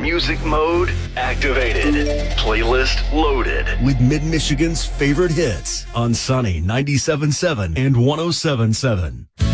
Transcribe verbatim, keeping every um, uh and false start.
Music mode activated. Playlist loaded. With Mid-Michigan's favorite hits on Sunny ninety-seven point seven and one oh seven point seven.